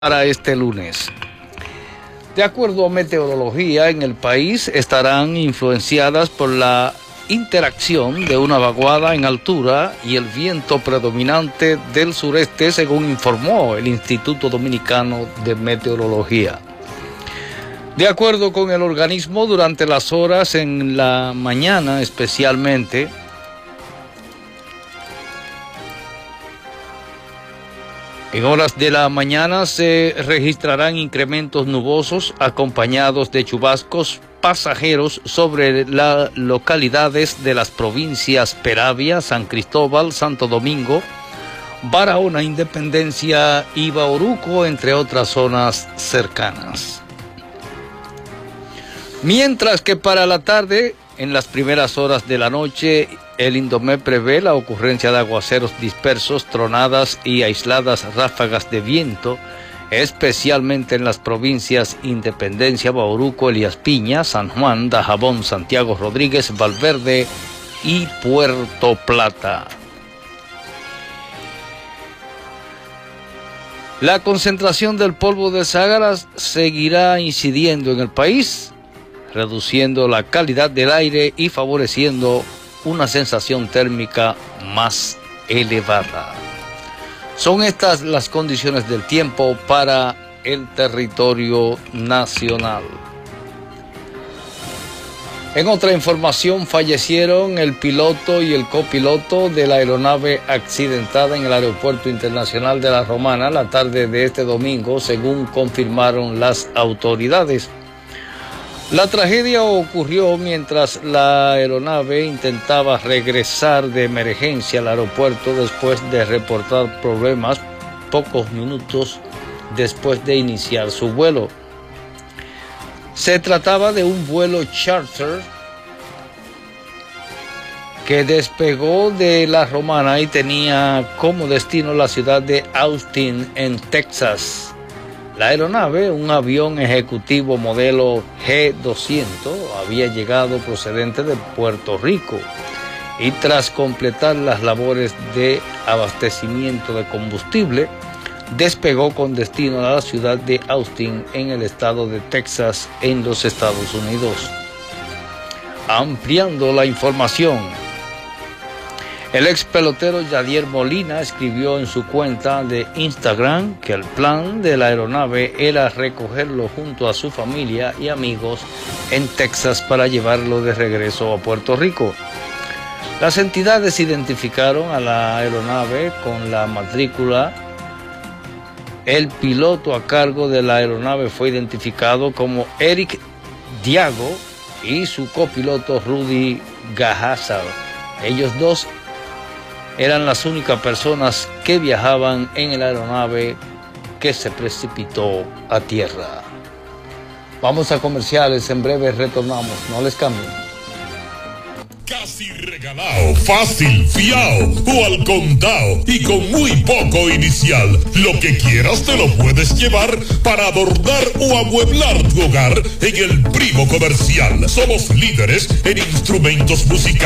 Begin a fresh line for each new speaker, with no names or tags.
Para este lunes. De acuerdo a meteorología, en el país estarán influenciadas por la interacción de una vaguada en altura y el viento predominante del sureste, según informó el Instituto Dominicano de Meteorología. De acuerdo con el organismo, durante las horas en la mañana especialmente, en horas de la mañana se registrarán incrementos nubosos acompañados de chubascos pasajeros sobre las localidades de las provincias Peravia, San Cristóbal, Santo Domingo, Barahona, Independencia y Bauruco, entre otras zonas cercanas. Mientras que para la tarde, en las primeras horas de la noche, el INDOMED prevé la ocurrencia de aguaceros dispersos, tronadas y aisladas ráfagas de viento, especialmente en las provincias Independencia, Bauruco, Elías Piña, San Juan, Dajabón, Santiago Rodríguez, Valverde y Puerto Plata. La concentración del polvo del Sáhara seguirá incidiendo en el país, reduciendo la calidad del aire y favoreciendo una sensación térmica más elevada. Son estas las condiciones del tiempo para el territorio nacional. En otra información, fallecieron el piloto y el copiloto de la aeronave accidentada en el Aeropuerto Internacional de La Romana la tarde de este domingo, según confirmaron las autoridades. La tragedia ocurrió mientras la aeronave intentaba regresar de emergencia al aeropuerto después de reportar problemas pocos minutos después de iniciar su vuelo. Se trataba de un vuelo charter que despegó de La Romana y tenía como destino la ciudad de Austin, en Texas. La aeronave, un avión ejecutivo modelo G-200, había llegado procedente de Puerto Rico y tras completar las labores de abastecimiento de combustible, despegó con destino a la ciudad de Austin, en el estado de Texas, en los Estados Unidos. Ampliando la información, el ex pelotero Yadier Molina escribió en su cuenta de Instagram que el plan de la aeronave era recogerlo junto a su familia y amigos en Texas para llevarlo de regreso a Puerto Rico. Las entidades identificaron a la aeronave con la matrícula. El piloto a cargo de la aeronave fue identificado como Eric Diago y su copiloto Rudy Gahazal. Ellos dos eran las únicas personas que viajaban en la aeronave que se precipitó a tierra. Vamos a comerciales, en breve retornamos, no les cambien.
Casi regalado, fácil, fiao o al contado y con muy poco inicial. Lo que quieras te lo puedes llevar para adornar o amueblar tu hogar en el Primo Comercial. Somos líderes en instrumentos musicales.